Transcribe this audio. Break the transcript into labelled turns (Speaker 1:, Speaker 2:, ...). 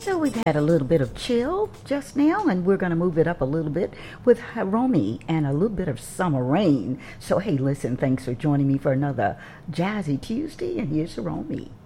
Speaker 1: So we've had a little bit of chill just now, and we're going to move it up a little bit with Hiromi and a little bit of summer rain. So hey, listen, thanks for joining me for another Jazzy Tuesday, and here's Hiromi.